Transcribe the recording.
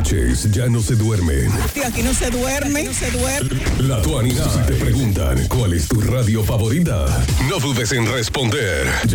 noches ya no se duermen. Aquí no se duerme. La Tuanina. Si te preguntan cuál es tu radio favorita, no dudes en responder.